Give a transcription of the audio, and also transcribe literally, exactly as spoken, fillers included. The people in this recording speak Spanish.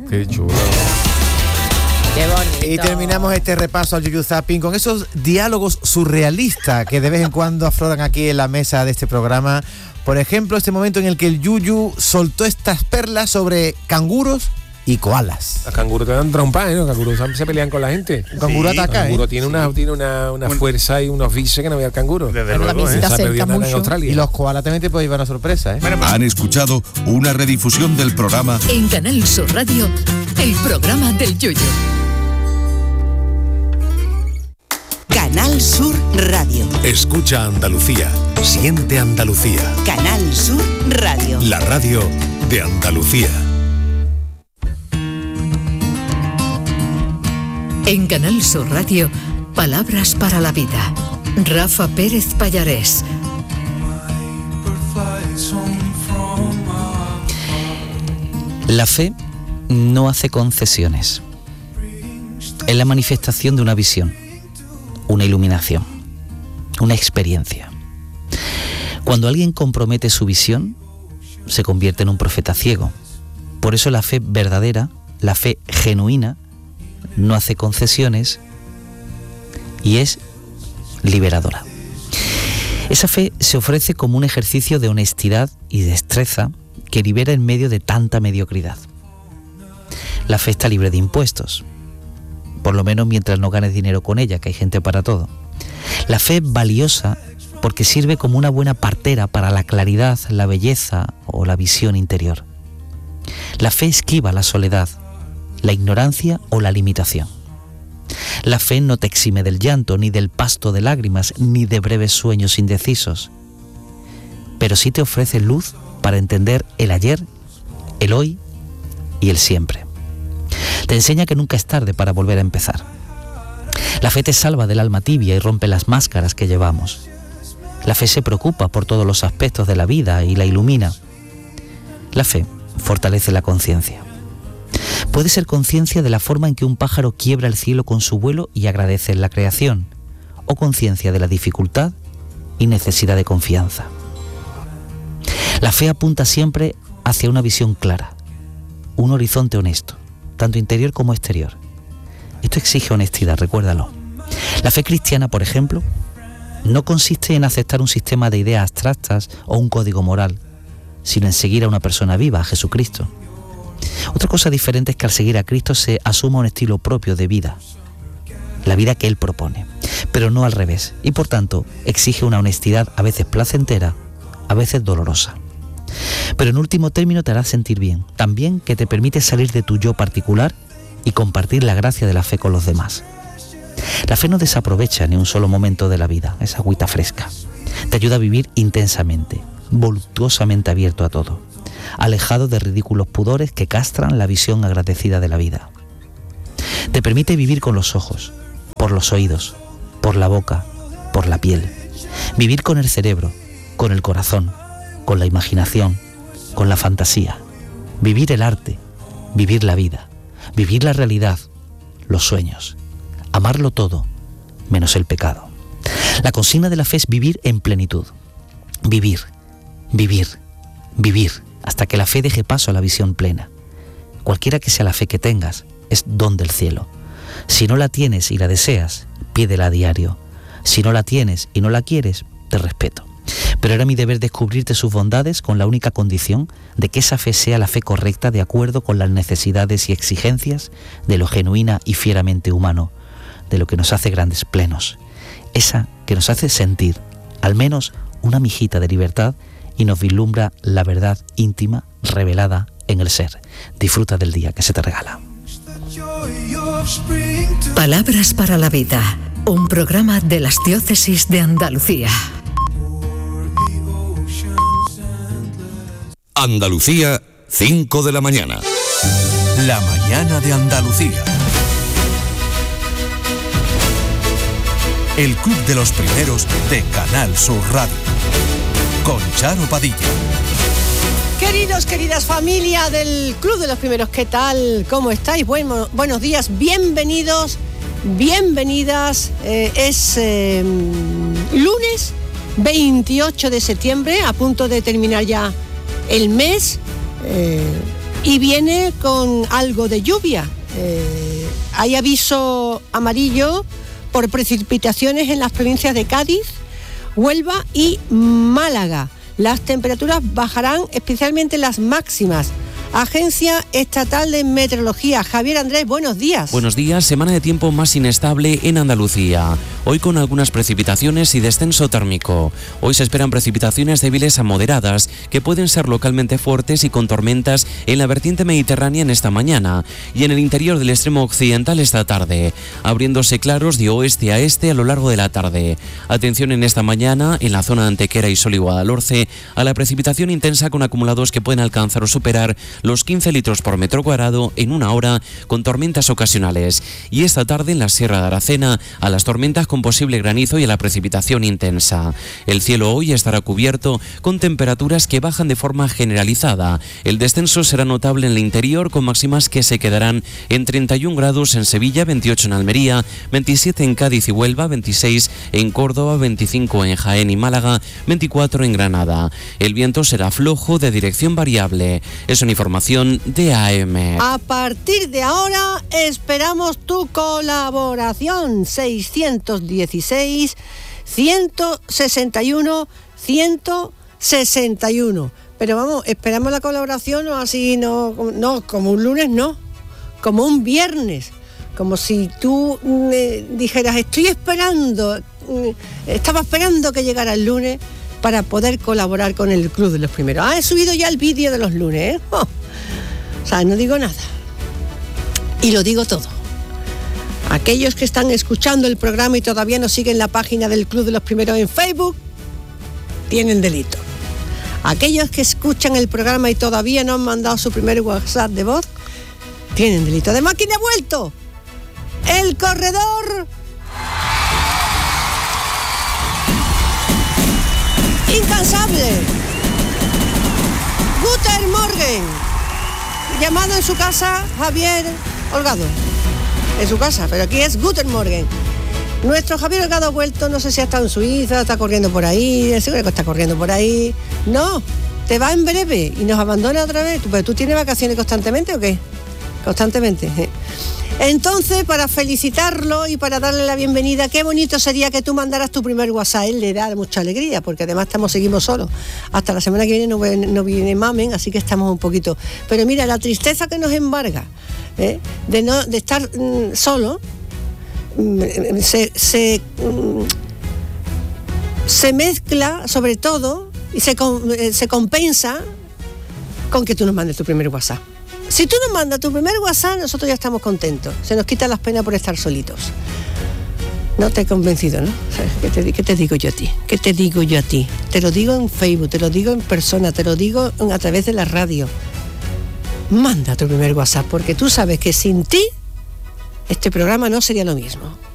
Qué chulo. Qué bonito. Y terminamos este repaso al Yuyu Zapping con esos diálogos surrealistas que de vez en cuando afloran aquí en la mesa de este programa. Por ejemplo, este momento en el que el Yuyu soltó estas perlas sobre canguros y koalas. Los canguros te dan trompas, ¿eh? Los canguros se pelean con la gente. Un canguro Sí, ataca, el canguro ¿eh? tiene una, tiene una, una fuerza y unos vices que no había el canguro. Desde Pero luego, también ¿eh? se Se ha acerca perdido nada en mucho. Australia. Y los koalas también te pueden llevar una sorpresa, ¿eh? Han escuchado una redifusión del programa En Canal Sur Radio, el programa del Yuyu. Canal Sur Radio. Escucha Andalucía. Siente Andalucía. Canal Sur Radio. La radio de Andalucía. En Canal Sur Radio, palabras para la vida. Rafa Pérez Pallarés. La fe no hace concesiones. Es la manifestación de una visión, una iluminación, una experiencia. Cuando alguien compromete su visión, se convierte en un profeta ciego. Por eso la fe verdadera, la fe genuina, no hace concesiones y es liberadora. Esa fe se ofrece como un ejercicio de honestidad y destreza que libera en medio de tanta mediocridad. La fe está libre de impuestos, por lo menos mientras no ganes dinero con ella, que hay gente para todo. La fe es valiosa porque sirve como una buena partera para la claridad, la belleza o la visión interior. La fe esquiva la soledad, la ignorancia o la limitación. La fe no te exime del llanto, ni del pasto de lágrimas, ni de breves sueños indecisos, pero sí te ofrece luz para entender el ayer, el hoy y el siempre. Te enseña que nunca es tarde para volver a empezar. La fe te salva del alma tibia y rompe las máscaras que llevamos. La fe se preocupa por todos los aspectos de la vida y la ilumina. La fe fortalece la conciencia. Puede ser conciencia de la forma en que un pájaro quiebra el cielo con su vuelo y agradece la creación, o conciencia de la dificultad y necesidad de confianza. La fe apunta siempre hacia una visión clara, un horizonte honesto, tanto interior como exterior. Esto exige honestidad, recuérdalo. La fe cristiana, por ejemplo, no consiste en aceptar un sistema de ideas abstractas o un código moral, sino en seguir a una persona viva, a Jesucristo. Otra cosa diferente es que al seguir a Cristo se asuma un estilo propio de vida, la vida que Él propone, pero no al revés, y por tanto exige una honestidad a veces placentera, a veces dolorosa. Pero en último término te hará sentir bien, también que te permite salir de tu yo particular y compartir la gracia de la fe con los demás. La fe no desaprovecha ni un solo momento de la vida, es agüita fresca. Te ayuda a vivir intensamente, voluptuosamente abierto a todo, alejado de ridículos pudores que castran la visión agradecida de la vida. Te permite vivir con los ojos, por los oídos, por la boca, por la piel. Vivir con el cerebro, con el corazón, con la imaginación, con la fantasía. Vivir el arte, vivir la vida, vivir la realidad, los sueños. Amarlo todo, menos el pecado. La consigna de la fe es vivir en plenitud. Vivir, vivir, vivir, hasta que la fe deje paso a la visión plena. Cualquiera que sea la fe que tengas, es don del cielo. Si no la tienes y la deseas, pídela a diario. Si no la tienes y no la quieres, te respeto. Pero era mi deber descubrirte sus bondades con la única condición de que esa fe sea la fe correcta de acuerdo con las necesidades y exigencias de lo genuina y fieramente humano, de lo que nos hace grandes plenos. Esa que nos hace sentir, al menos, una mijita de libertad y nos vislumbra la verdad íntima revelada en el ser. Disfruta del día que se te regala. Palabras para la vida, un programa de las diócesis de Andalucía. Andalucía, cinco de la mañana. La mañana de Andalucía. El club de los primeros de Canal Sur Radio. Con Charo Padilla. Queridos, queridas familia del Club de los Primeros, ¿qué tal? ¿Cómo estáis? Bueno, buenos días, bienvenidos, bienvenidas. Eh, es eh, lunes veintiocho de septiembre, a punto de terminar ya el mes. Eh, y viene con algo de lluvia. Eh, hay aviso amarillo por precipitaciones en las provincias de Cádiz, Huelva y Málaga. Las temperaturas bajarán, especialmente las máximas. Agencia Estatal de Meteorología. Javier Andrés, buenos días. Buenos días. Semana de tiempo más inestable en Andalucía. Hoy con algunas precipitaciones y descenso térmico. Hoy se esperan precipitaciones débiles a moderadas que pueden ser localmente fuertes y con tormentas en la vertiente mediterránea en esta mañana y en el interior del extremo occidental esta tarde, abriéndose claros de oeste a este a lo largo de la tarde. Atención en esta mañana en la zona de Antequera y Sol y Guadalhorce a la precipitación intensa con acumulados que pueden alcanzar o superar los quince litros por metro cuadrado en una hora con tormentas ocasionales. Y esta tarde en la Sierra de Aracena a las tormentas con posible granizo y a la precipitación intensa. El cielo hoy estará cubierto con temperaturas que bajan de forma generalizada. El descenso será notable en el interior con máximas que se quedarán en treinta y un grados en Sevilla, veintiocho en Almería, veintisiete en Cádiz y Huelva, veintiséis en Córdoba, veinticinco en Jaén y Málaga, veinticuatro en Granada. El viento será flojo de dirección variable. Es una información de A M. A partir de ahora esperamos tu colaboración. seiscientos dieciséis, ciento sesenta y uno, ciento sesenta y uno. Pero vamos, esperamos la colaboración o así, no, no, como un lunes no, como un viernes. Como si tú me dijeras, estoy esperando, estaba esperando que llegara el lunes para poder colaborar con el Club de los Primeros. Ah, he subido ya el vídeo de los lunes, ¿eh? Oh. O sea, no digo nada. Y lo digo todo. Aquellos que están escuchando el programa y todavía no siguen la página del Club de los Primeros en Facebook, tienen delito. Aquellos que escuchan el programa y todavía no han mandado su primer WhatsApp de voz, tienen delito. Además, ¿quién ha vuelto? El corredor incansable, Guten Morgen, llamado en su casa Javier Holgado, en su casa, pero aquí es Guten Morgen. Nuestro Javier Holgado ha vuelto, no sé si ha estado en Suiza, está corriendo por ahí, seguro que está corriendo por ahí. No, te va en breve y nos abandona otra vez. ¿Pero tú tienes vacaciones constantemente o qué? Constantemente. Entonces, para felicitarlo y para darle la bienvenida, qué bonito sería que tú mandaras tu primer WhatsApp. Él le da mucha alegría, porque además estamos seguimos solos. Hasta la semana que viene no, no viene Mamen, así que estamos un poquito. Pero mira, la tristeza que nos embarga, ¿eh? de, no, de estar mm, solo, mm, se, se, mm, se mezcla, sobre todo, y se, se compensa con que tú nos mandes tu primer WhatsApp. Si tú nos mandas tu primer WhatsApp, nosotros ya estamos contentos. Se nos quitan las penas por estar solitos. No te he convencido, ¿no? ¿Qué te, qué te digo yo a ti? ¿Qué te digo yo a ti? Te lo digo en Facebook, te lo digo en persona, te lo digo a través de la radio. Manda tu primer WhatsApp, porque tú sabes que sin ti este programa no sería lo mismo.